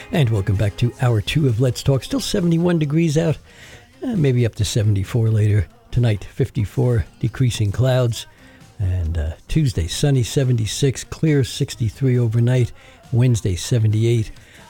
And welcome back to Hour 2 of Let's Talk. Still 71 degrees out, maybe up to 74 later. Tonight, 54, decreasing clouds. And Tuesday, sunny, 76, clear, 63 overnight. Wednesday, 78,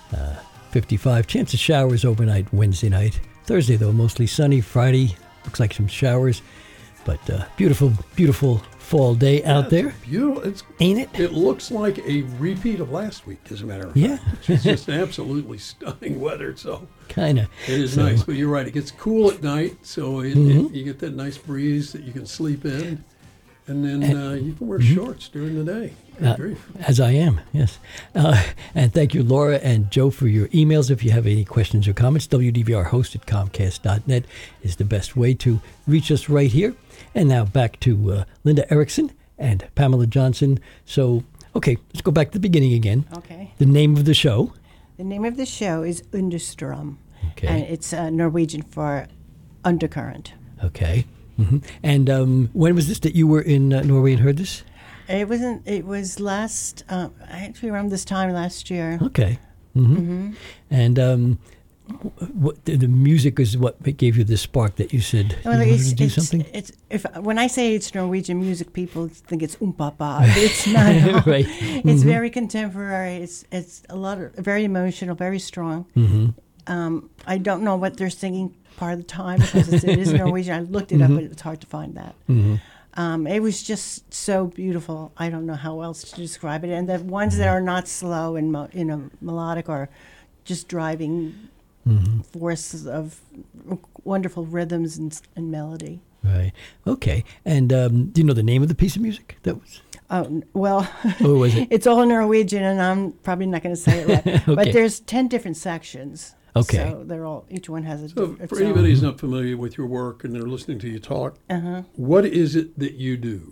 55. Chance of showers overnight Wednesday night. Thursday, though, mostly sunny. Friday, looks like some showers. But beautiful, beautiful fall day out there. Beautiful. Ain't it? It looks like a repeat of last week, as a matter of fact. Yeah. It's just absolutely stunning weather, so Kind of. it is nice. But you're right, it gets cool at night, so you get that nice breeze that you can sleep in, and then you can wear shorts during the day. Good grief. As I am, yes. And thank you, Laura and Joe, for your emails. If you have any questions or comments, WDVRhost@comcast.net is the best way to reach us right here. And now back to Linda Erickson and Pamela Johnson. So, okay, let's go back to the beginning again. Okay. The name of the show. The name of the show is Understrøm. Okay. And it's Norwegian for undercurrent. Okay. Mm-hmm. And when was this that you were in Norway and heard this? It was last, actually around this time last year. Okay. Mm-hmm. And what the music is what gave you the spark that you said you wanted to do something? When I say it's Norwegian music, people think it's Papa. It's not. Right. It's very contemporary. It's a lot of very emotional, very strong. Mm-hmm. I don't know what they're singing part of the time because it is Norwegian. I looked it up, but it's hard to find that. Mm-hmm. It was just so beautiful. I don't know how else to describe it. And the ones that are not slow and melodic or just driving force of wonderful rhythms and melody. Right. Okay. And do you know the name of the piece of music that was? Oh, well, What was it? it's all Norwegian, and I'm probably not going to say it right. Okay. But there's 10 different sections. Okay. So they're all, each one has a So different. for anybody who's not familiar with your work and they're listening to you talk, what is it that you do?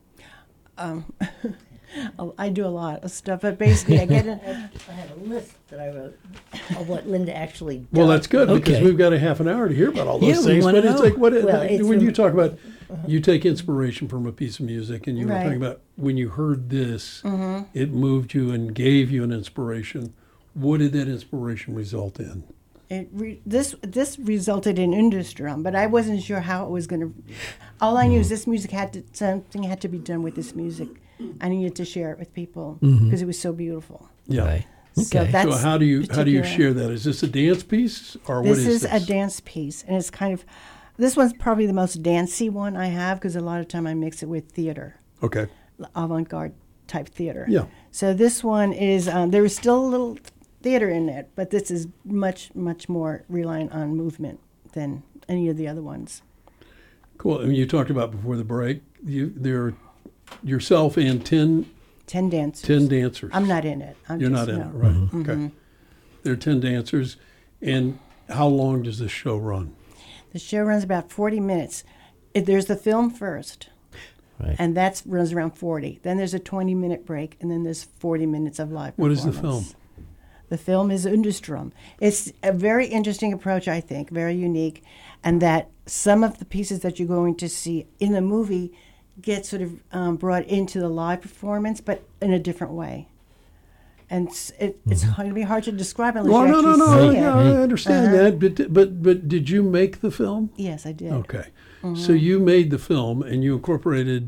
I do a lot of stuff, but basically I get I have a list that I wrote of what Linda actually does. Well, that's good because Okay. we've got a half an hour to hear about all those Yeah, we things. wanna But it's know. like what Well, it's when you from- talk about you take inspiration from a piece of music, and you were Right. talking about when you heard this, it moved you and gave you an inspiration. What did that inspiration result in? This resulted in Understrøm, but I wasn't sure how it was going to. All I knew is this music something had to be done with this music. I needed to share it with people because it was so beautiful. Yeah. Right. So Okay. that's So how do you particular. share that? Is this a dance piece or what This is is this? a dance piece, and it's kind of. This one's probably the most dancey one I have because a lot of time I mix it with theater, Okay. avant-garde type theater. Yeah. So this one is there is still a little theater in it, but this is much more reliant on movement than any of the other ones. Cool. I mean, you talked about before the break. There are yourself and 10 10 dancers. dancers. I'm not in it. You're not in it, right? Okay. There are 10 dancers, and how long does this show run? The show runs about 40 minutes. There's the film first, Right. and that runs around 40. Then there's a 20-minute break, and then there's 40 minutes of live What performance. is the film? The film is Understrøm. It's a very interesting approach, I think, very unique, and that some of the pieces that you're going to see in the movie get sort of brought into the live performance, but in a different way. And it's going to be hard to describe unless Well, you no, actually see it. yeah, I understand that, but did you make the film? Yes, I did. Okay, so you made the film and you incorporated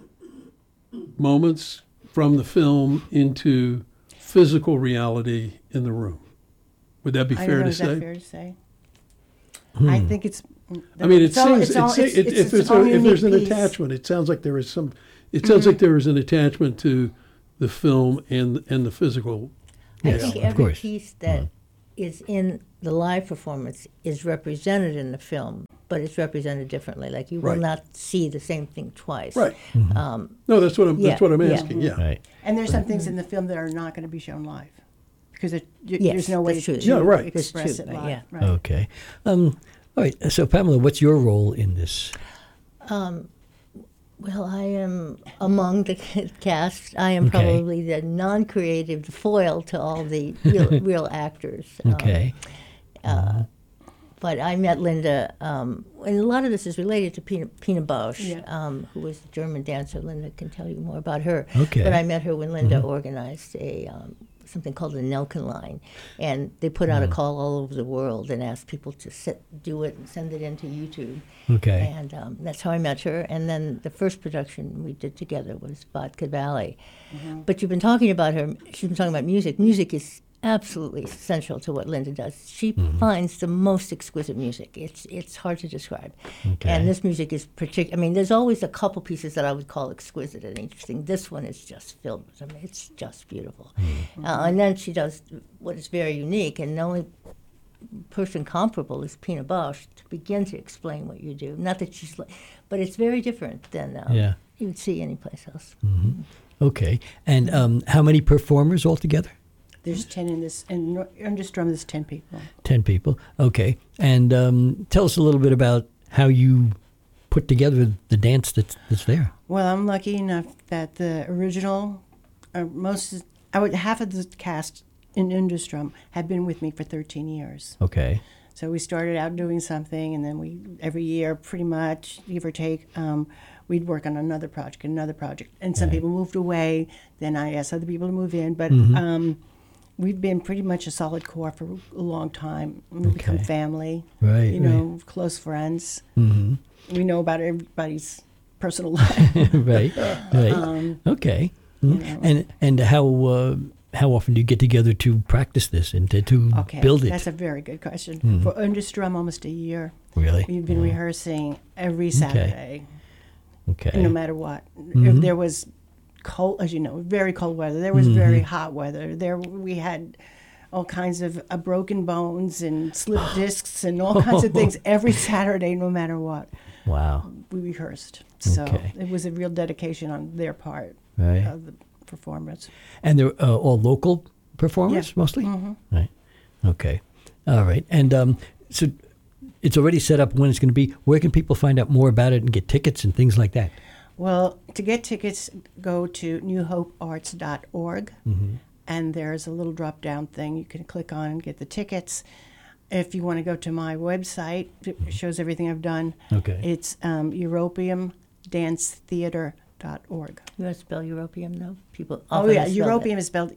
moments from the film into physical reality in the room. Would that be I don't fair know, to is that say? fair to say? I think it's. I mean, it it's all- seems it's all- if its there's own if there's an unique piece. attachment, it sounds like there is some. It sounds like there is an attachment to the film and the physical. I Yes, think of every course. piece that is in the live performance is represented in the film, but it's represented differently. Like you will Right. not see the same thing twice. Right. Um, No, that's what I'm. Yeah, That's what I'm yeah. asking. Yeah. Right. And there's some things in the film that are not going to be shown live because Yes, there's no way that's to true. Yeah, right. That's express true, it live. yeah. Right. Okay. All right. So, Pamela, what's your role in this? Well, I am among the cast. I am Okay. probably the non-creative foil to all the real actors. Okay. But I met Linda, and a lot of this is related to Pina Bausch, Yeah. who was the German dancer. Linda can tell you more about her. Okay. But I met her when Linda organized a something called the Nelken Line, and they put out a call all over the world and asked people to do it and send it into YouTube. Okay. And that's how I met her. And then the first production we did together was Vodka Valley. But you've been talking about her. She's been talking about music. Music is absolutely essential to what Linda does. She finds the most exquisite music. It's hard to describe. Okay. And this music is particular. I mean, there's always a couple pieces that I would call exquisite and interesting. This one is just filled with them. It's just beautiful. And then she does what is very unique, and the only person comparable is Pina Bausch to begin to explain what you do. Not that she's, but it's very different than you would see anyplace else. Okay. And how many performers altogether? There's 10 in this, in Understrom there's 10 people. 10 people. Okay. And tell us a little bit about how you put together the dance that's there. Well, I'm lucky enough that the original, half of the cast in Understrom had been with me for 13 years. Okay. So we started out doing something, and then every year, pretty much, give or take, we'd work on another project. And some people moved away. Then I asked other people to move in. But we've been pretty much a solid core for a long time. We've become family, right, close friends. We know about everybody's personal life. right. Okay. And how often do you get together to practice this and to build it? That's a very good question. For Understrom, almost a year. Really? We've been rehearsing every Saturday. Okay. No matter what. If there was cold, as you know, very cold weather. There was very hot weather. We had all kinds of broken bones and slipped discs and all kinds of things every Saturday, no matter what. Wow. We rehearsed. So it was a real dedication on their part of the performers. And they're all local performers mostly? Right. Okay. All right. And so it's already set up when it's going to be. Where can people find out more about it and get tickets and things like that? Well, to get tickets, go to newhopearts.org, and there's a little drop-down thing you can click on and get the tickets. If you want to go to my website, it shows everything I've done. Okay. It's europiumdancetheater.org. You want to spell Europium, though? People Oh, yeah, spell Europium is spelled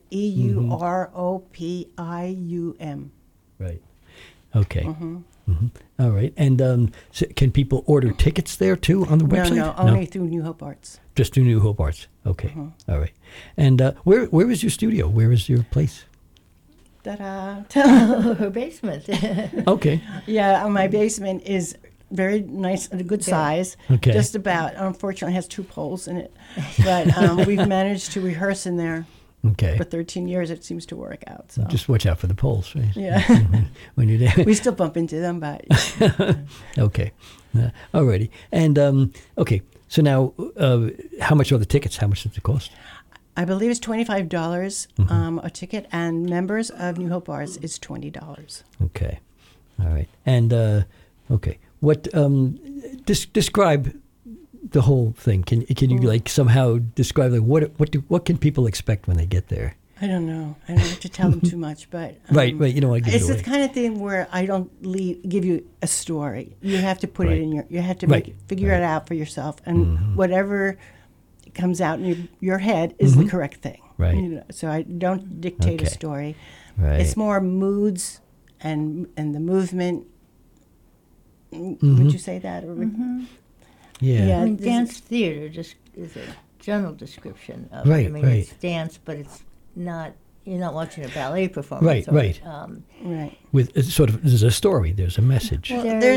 Europium. Right. Okay. All right. And so can people order tickets there, too, on the website? No, only through New Hope Arts. Just through New Hope Arts. Okay. All right. And where is your studio? Where is your place? Ta-da. Her basement. Okay. Yeah, my basement is very nice and a good size. Okay. Just about. Unfortunately, it has 2 poles in it. But we've managed to rehearse in there. Okay. For 13 years, it seems to work out. So. Just watch out for the poles, right? Yeah. when you're there. We still bump into them, but. Okay. All righty. And, okay. So now, how much are the tickets? How much does it cost? I believe it's $25 a ticket, and members of New Hope Arts is $20. Okay. All right. And, okay. What, describe the whole thing. Can you like somehow describe like what can people expect when they get there? I don't know. I don't have to tell them too much, but right. You don't want to give it's it away. the kind of thing where I don't give you a story. You have to put it in you have to figure it out for yourself, and whatever comes out in your head is the correct thing. Right. So I don't dictate a story. Right. It's more moods and the movement. Would you say that? Or Yeah. I mean, dance theater just is a general description of it. I mean, it's dance, but it's not. You're not watching a ballet performance. Right. With there's a story. There's a message. Well,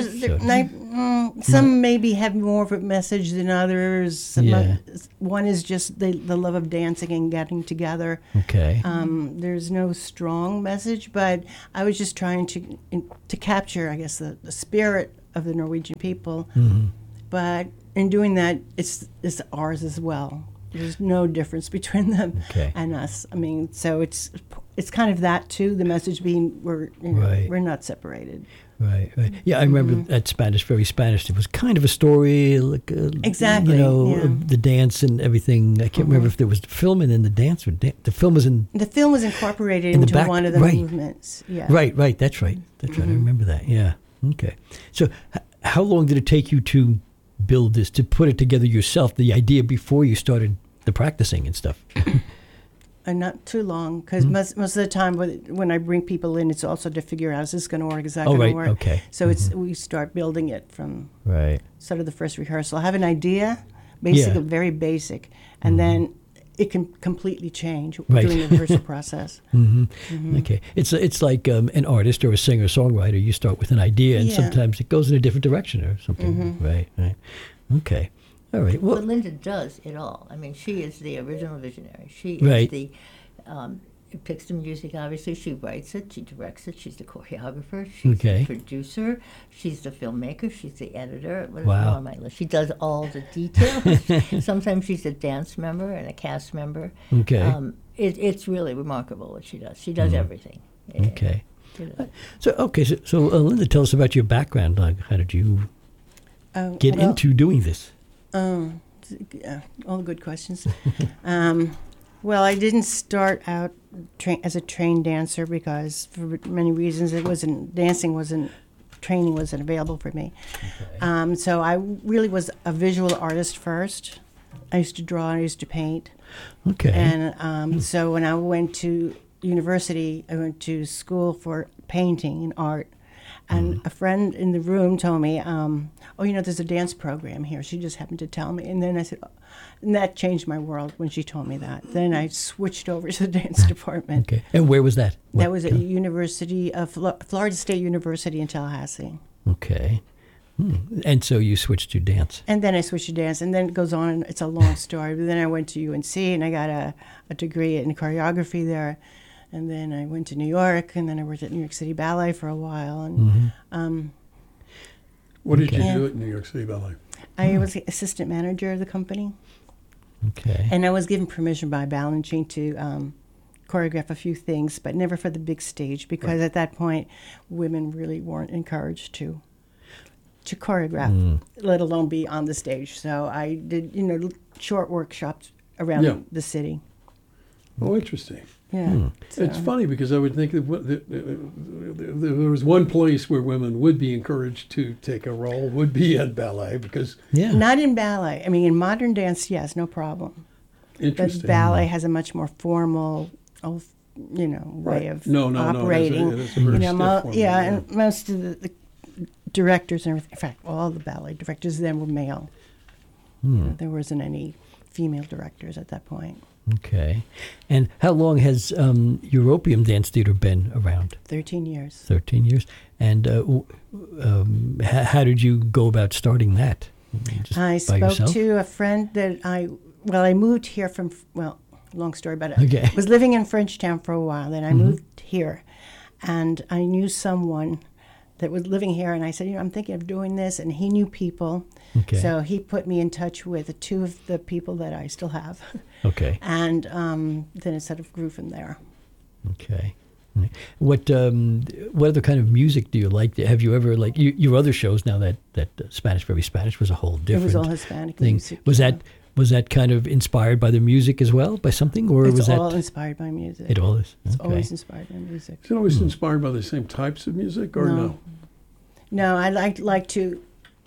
some maybe have more of a message than others. One is just the love of dancing and getting together. Okay. There's no strong message, but I was just trying to capture, I guess, the spirit of the Norwegian people. But in doing that, it's ours as well. There's no difference between them and us. I mean, so it's kind of that too. The message being we're not separated. Right. Yeah, I remember that very Spanish. It was kind of a story, like exactly. The dance and everything. I can't remember if there was filming in the dance or the film was in. The film was incorporated into one of the movements. Yeah. Right. That's right. I remember that. Yeah. Okay. So, how long did it take you to build this, to put it together yourself? The idea before you started the practicing and stuff. Not too long, because most of the time when I bring people in, it's also to figure out, is this going to work? Is that going to work? Okay. So we start building it from Right. sort of the first rehearsal. I have an idea, basically very basic, and then it can completely change during the rehearsal process. Okay. It's like an artist or a singer-songwriter. You start with an idea, and sometimes it goes in a different direction or something. Right. Okay. All right. Well, But Linda does it all. I mean, she is the original visionary. She Right. is the picks the music, obviously. She writes it. She directs it. She's the choreographer. She's Okay. the producer. She's the filmmaker. She's the editor. What is Wow. on my list? She does all the details. Sometimes she's a dance member and a cast member. Okay. It's really remarkable what she does. She does everything. okay. You know. So Linda, tell us about your background. Like, how did you get into doing this? All good questions. Well, I didn't start out as a trained dancer because, for many reasons, training wasn't available for me. Okay. So I really was a visual artist first. I used to draw, I used to paint. Okay. And so when I went to university, I went to school for painting and art. And a friend in the room told me, there's a dance program here. She just happened to tell me. And then I said, and that changed my world when she told me that. Then I switched over to the dance department. Okay. And where was that? That was at Florida State University in Tallahassee. Okay. And so you switched to dance. And then I switched to dance, and then it goes on. It's a long story. But then I went to UNC, and I got a degree in choreography there. And then I went to New York, and then I worked at New York City Ballet for a while. And What did you do at New York City Ballet? I was the assistant manager of the company. Okay. And I was given permission by Balanchine to choreograph a few things, but never for the big stage, because at that point, women really weren't encouraged to choreograph, let alone be on the stage. So I did, short workshops around the city. Oh, interesting. Yeah. It's funny because I would think that there was one place where women would be encouraged to take a role would be at ballet because Not in ballet. I mean, in modern dance, yes, no problem. interesting. But ballet has a much more formal, way of operating. No, it's a very stiff form, and most of the directors, and in fact, all the ballet directors then were male. There wasn't any female directors at that point. Okay. And how long has European Dance Theater been around? 13 years. 13 years. And how did you go about starting that? Just I by spoke yourself? to a friend that I moved here from, long story, but Okay. I was living in Frenchtown for a while. Then I moved here, and I knew someone that was living here, and I said, I'm thinking of doing this, and he knew people. Okay. So he put me in touch with two of the people that I still have. Okay. And then it sort of grew from there. Okay. What other kind of music do you like? Have you ever your other shows now that Spanish Very Spanish was a whole different It was all Hispanic thing. music. Was that kind of inspired by the music as well, by something, or It's was that? all inspired by music. It all is. It's Okay. always inspired by music. Is it always inspired by the same types of music or no? No, I like to.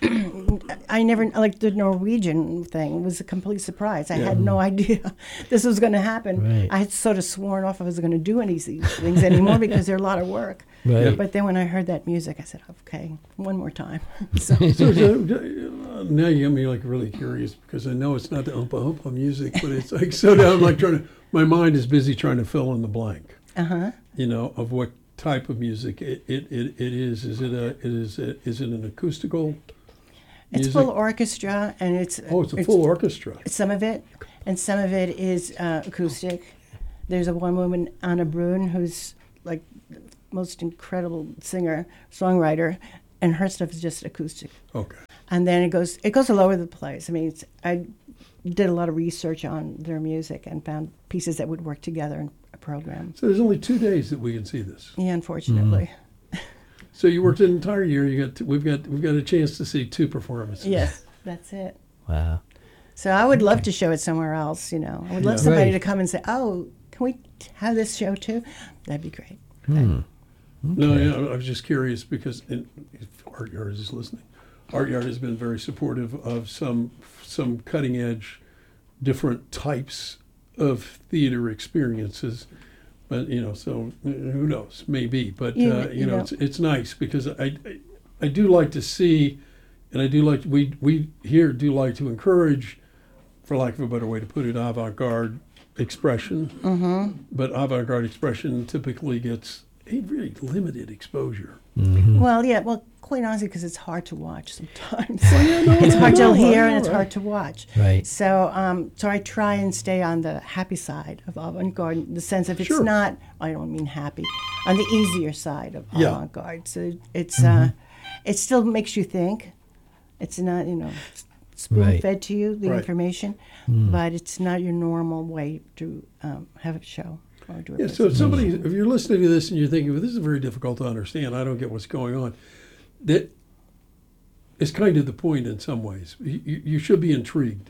I never like the Norwegian thing. It was a complete surprise. I had no idea this was going to happen. Right. I had sort of sworn off I was going to do any of these things anymore because they're a lot of work. Right. But then when I heard that music, I said, "Okay, one more time." So, So now you got me really curious because I know it's not the oompa oompa music, but it's now I'm my mind is busy trying to fill in the blank. Of what type of music it is. Is it an acoustical? it's music? full orchestra, and it's a full orchestra. Some of it, and some of it is acoustic. There's one woman, Anna Brun, who's like the most incredible singer, songwriter, and her stuff is just acoustic. Okay. And then it goes all over the place. I mean, I did a lot of research on their music and found pieces that would work together in a program. So there's only 2 days that we can see this. Yeah, unfortunately. So you worked an entire year. We've got a chance to see 2 performances. Yes, that's it. Wow. So I would love to show it somewhere else. I would love somebody Right. to come and say, "Oh, can we have this show too?" That'd be great. No, I was just curious because if Art Yard is listening, Art Yard has been very supportive of some cutting edge, different types of theater experiences. But so who knows? Maybe. But it's nice because I do like to see, and I do like we here do like to encourage, for lack of a better way to put it, avant-garde expression. Mm-hmm. But avant-garde expression typically gets a very limited exposure. Mm-hmm. Well, quite honestly, because it's hard to watch sometimes. It's hard to hear and it's hard to watch. Right. So, so I try and stay on the happy side of avant-garde, in the sense if it's Sure. not, I don't mean happy, on the easier side of Yeah. avant-garde. So it's it still makes you think. It's not spoon-fed to you, the Right. information, but it's not your normal way to have a show. Or do a Yeah, so presentation. if you're listening to this and you're thinking, well, this is very difficult to understand, I don't get what's going on, that is kind of the point in some ways. You should be intrigued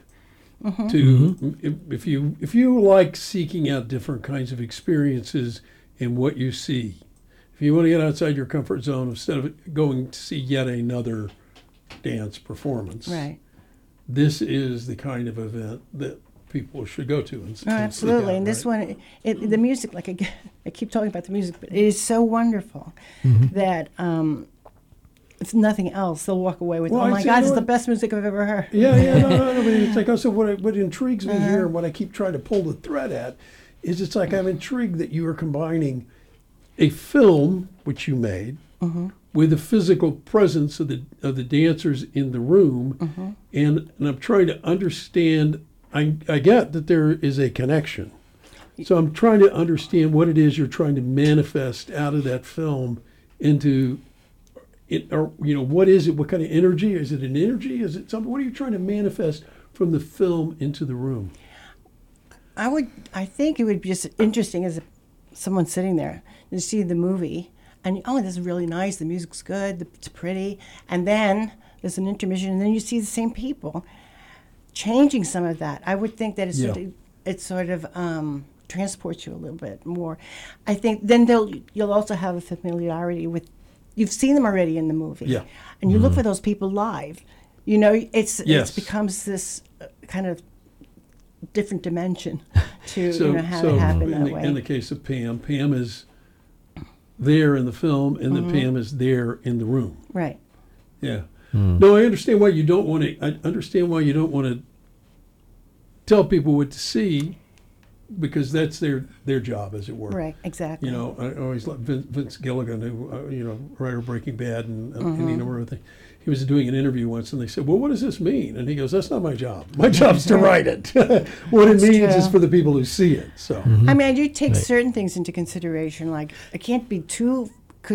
if you like seeking out different kinds of experiences in what you see. If you want to get outside your comfort zone instead of going to see yet another dance performance, Right. this is the kind of event that people should go to. And Oh, absolutely. And this one, the music, like I keep talking about the music, but it is so wonderful that if nothing else, they'll walk away with, Well, oh my I'd say, God, you this is know the what- best music I've ever heard. Yeah, no. But it's like also what intrigues me here, and what I keep trying to pull the thread at, is it's like I'm intrigued that you are combining a film which you made with the physical presence of the dancers in the room, and I'm trying to understand. I get that there is a connection, so I'm trying to understand what it is you're trying to manifest out of that film into. Or what is it? What kind of energy? Is it an energy? Is it something? What are you trying to manifest from the film into the room? I think it would be just interesting as someone sitting there to see the movie and, oh, this is really nice, the music's good, it's pretty, and then there's an intermission, and then you see the same people changing some of that. I would think that it sort of transports you a little bit more. I think then you'll also have a familiarity with, you've seen them already in the movie, and you look for those people live. It becomes this kind of different dimension to have it happen that way. In the case of Pam is there in the film, and then Pam is there in the room. Right. Yeah. No, I understand why you don't want to. I understand why you don't want to tell people what to see, because that's their job, as it were. Right. Exactly. I always like Vince Gilligan, who writer of Breaking Bad and any number of things. He was doing an interview once, and they said, "Well, what does this mean?" And he goes, "That's not my job. My job's to write it. What it means is for the people who see it." So, I mean, I do take certain things into consideration. Like, it can't be too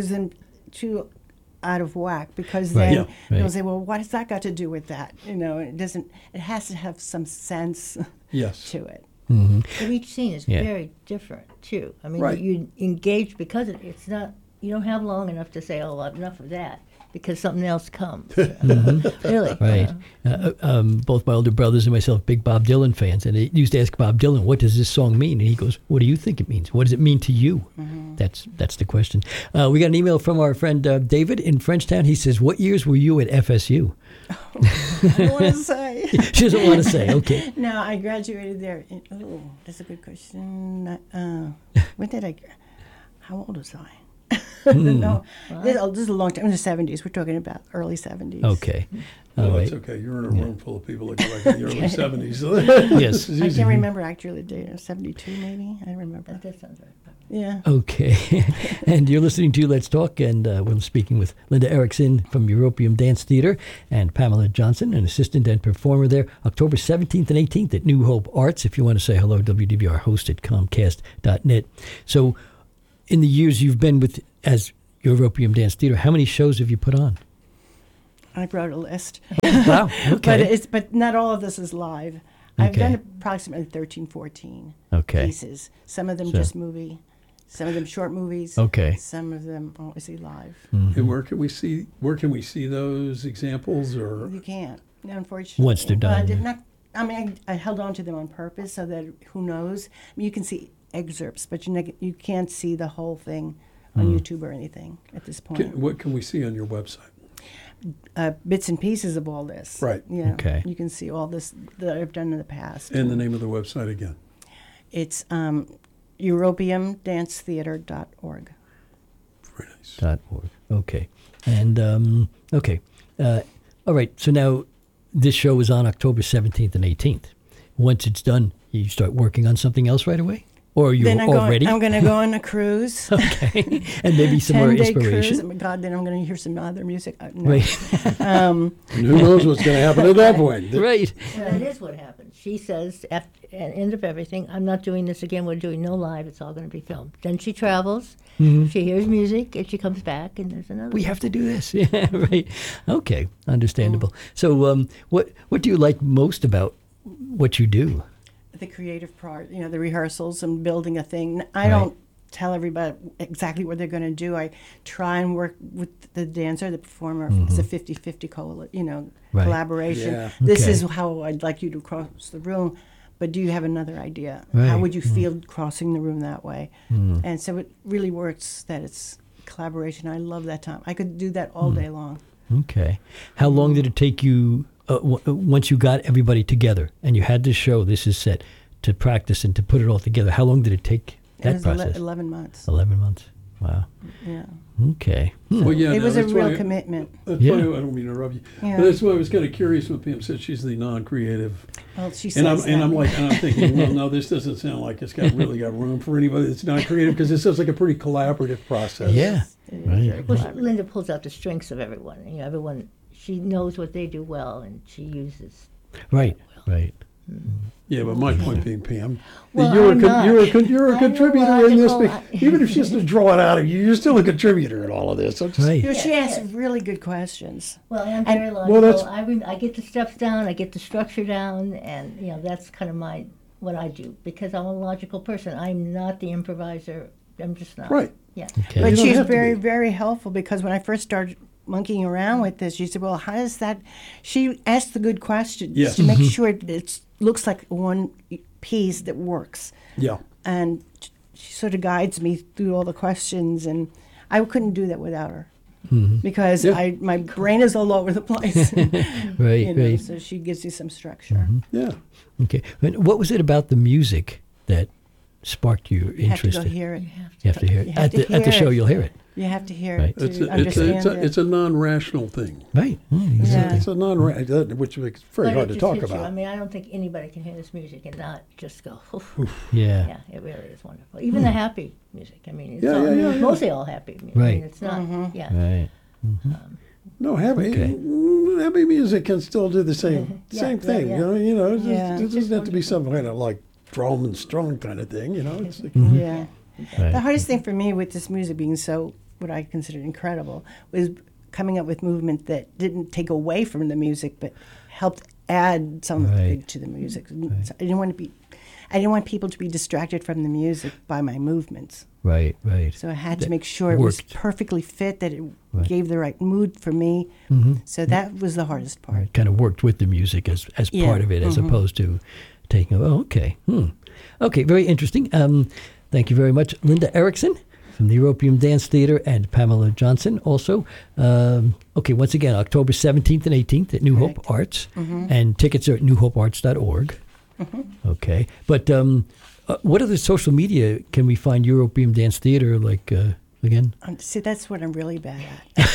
out of whack, because then they'll say, "Well, what has that got to do with that?" It doesn't. It has to have some sense to it. But each scene is very different too. I mean, you engage because it's not. You don't have long enough to say, "Oh, enough of that," because something else comes. Really. Right. Both my older brothers and myself, big Bob Dylan fans, and they used to ask Bob Dylan, "What does this song mean?" And he goes, "What do you think it means? What does it mean to you?" That's the question. We got an email from our friend David in Frenchtown. He says, "What years were you at FSU?" I don't want to say. She doesn't want to say. Okay. No, I graduated there. That's a good question. When did I? How old was I? No, this is a long time. In the 70s. We're talking about early 70s. Okay. well, it's okay. You're in a room full of people that go back in the early 70s. So Yes. this is I easy. can't remember actually the date. 72 maybe. I remember. That sounds right. Yeah. Okay. And you're listening to Let's Talk, and we're speaking with Linda Erickson from European Dance Theater and Pamela Johnson, an assistant and performer there, October 17th and 18th at New Hope Arts. If you want to say hello, WDBR host at Comcast.net. So in the years you've been with as European Dance Theater, how many shows have you put on? I brought a list. Wow. Okay. But not all of this is live. I've done approximately 13, 14 pieces. Some of them just movie, some of them short movies. Okay. Some of them obviously live. And where can we see those examples? Or You can't, unfortunately. Once they're Well, I done. did not. I mean, I held on to them on purpose so that who knows? I mean, you can see excerpts, but you can't see the whole thing on YouTube or anything at this point. what can we see on your website? Bits and pieces of all this. Right. Yeah. Okay. You can see all this that I've done in the past. And the name of the website again. It's europeumdancetheater.org. Very nice. .org. Okay. And, okay. All right. So now this show is on October 17th and 18th. Once it's done, you start working on something else right away? Or are you Then already? I'm going to go on a cruise. Okay. And maybe some more 10-day inspiration. cruise. Oh my God, then I'm going to hear some other music. No. Right. And who knows what's going to happen at that point? Right. Well, that is what happens. She says, at the end of everything, I'm not doing this again. We're doing no live. It's all going to be filmed. Then she travels. She hears music, and she comes back, and there's another. We have to do this. Yeah, right. Okay, understandable. So, what do you like most about what you do? The creative part, the rehearsals and building a thing. I Right. don't tell everybody exactly what they're going to do. I try and work with the dancer, the performer. It's a 50-50 Right. collaboration. Yeah. This Okay. is how I'd like you to cross the room, but do you have another idea? Right. How would you feel crossing the room that way? And so it really works that it's collaboration. I love that time. I could do that all day long. Okay. How long did it take you, once you got everybody together and you had this show, this is set, to practice and to put it all together? How long did it take It that was process? 11 months. 11 months. Wow. Yeah. Okay. Well, yeah, It no, was a that's real why- commitment. That's Yeah. why I don't mean to interrupt you, Yeah. but that's why I was kind of curious when Pam said she's the non-creative, Well, she says and I'm that. thinking, well, no, this doesn't sound like it's really got room for anybody that's not creative, because it sounds like a pretty collaborative process. Yeah. It is Right. very Well, collaborative. Linda pulls out the strengths of everyone. Everyone, she knows what they do well, and she uses. Right. Right. Yeah, but my point being, Pam, Well, you're I'm a not. you're a I'm contributor in this. illogical. Even if she's to draw it out of you, you're still a contributor in all of this. I'm just- Right. She asks really good questions. Well, I'm And- very well, logical. that's- I get the steps down, I get the structure down, and that's kind of what I do, because I'm a logical person. I'm not the improviser. I'm just not. Right. Yeah. Okay. You But don't she's have to very, be. very helpful, because when I first started monkeying around with this, she said, well, how does that... She asked the good questions Yes. to make sure it looks like one piece that works. Yeah. And she sort of guides me through all the questions, and I couldn't do that without her. Because Yeah. my brain is all over the place. Right. Right. So she gives you some structure. Yeah. Okay. And what was it about the music that sparked your You have to interest? go hear it. You have to hear it. You have At to the hear show, it. you'll hear it. You have to hear Right. it to It's a understand it. it's a non-rational thing. Right. Yeah. It's a which makes it very But hard it to just talk hits you. about. I mean, I don't think anybody can hear this music and not just go, oof. Yeah. Yeah, it really is wonderful. Even the happy music. I mean, it's Yeah, all, yeah, yeah. mostly all happy music. I Right. mean, it's not, yeah. Right. No, happy music can still do the same Yeah, same yeah, thing. yeah. Yeah. It doesn't have to be some kind of like drum and strong kind of thing. It's like, Yeah. Right. The hardest thing for me with this music being so, what I consider incredible, was coming up with movement that didn't take away from the music, but helped add something Right. to the music. So I didn't want people to be distracted from the music by my movements. Right. Right. So I had That to make sure it was worked. perfectly fit, that it Right. gave the right mood for me. So that was the hardest part. Right. Kind of worked with the music as Yeah. part of it, as opposed to taking. Oh, okay. Okay. Very interesting. Thank you very much, Linda Erickson from the Europeum Dance Theater, and Pamela Johnson also. Okay, once again, October 17th and 18th at New Hope Arts, and tickets are at newhopearts.org. Okay, but what other social media can we find Europeum Dance Theater, like, again? See, that's what I'm really bad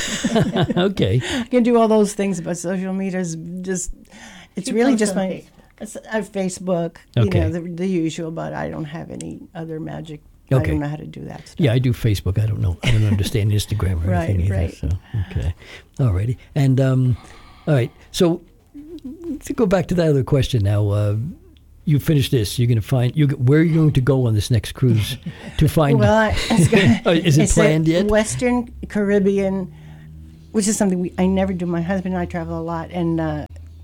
at. Okay, I can do all those things, but social media is just, it's She really posts just on my... Facebook. Facebook, Okay. the usual, but I don't have any other magic. I Okay. don't know how to do that stuff. yeah, I do Facebook. I don't know. I don't understand Instagram or Right, anything either. right. So, okay, alrighty. And all right, so to go back to that other question now, you finish this. You're going to find where are you going to go on this next cruise to find? Well, Is it it's planned a yet? Western Caribbean, which is something I never do. My husband and I travel a lot, and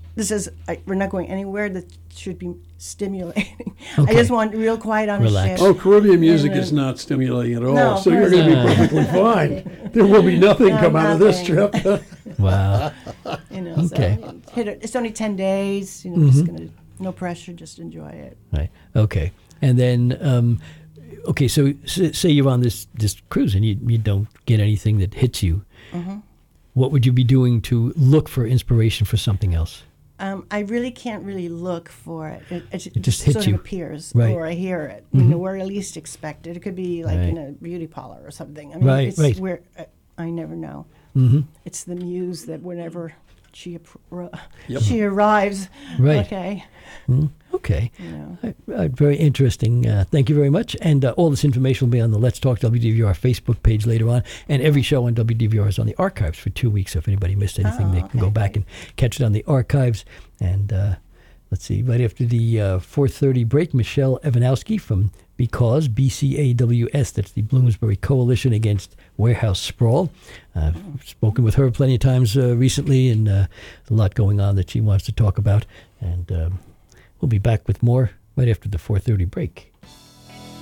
we're not going anywhere that should be stimulating. Okay. I just want real quiet on Relax. a ship. oh, Caribbean music And is then- not stimulating at all. No, So you're of going to be course not. perfectly fine. There will be nothing No, come out of this nothing. trip. Wow. Okay. So it's only 10 days. Just gonna, no pressure, just enjoy it. Right. Okay. And then, okay. So say you're on this cruise and you don't get anything that hits you. What would you be doing to look for inspiration for something else? I really can't really look for it. It just hits sort you. of appears, Right. or I hear it. You know, where I least expect it. It could be like in a beauty parlor or something. I mean, Right, it's right. where I never know. It's the muse that whenever she she arrives. Right. Okay. Okay. You know. Very interesting. Thank you very much. And all this information will be on the Let's Talk WDVR Facebook page later on. And every show on WDVR is on the archives for 2 weeks. So if anybody missed anything, they can go back and catch it on the archives. And let's see, right after the 4:30 break, Michelle Evanowski from Because, BCAWS, that's the Bloomsbury Coalition Against Warehouse Sprawl. I've spoken with her plenty of times recently, and a lot going on that she wants to talk about. And we'll be back with more right after the 4:30 break.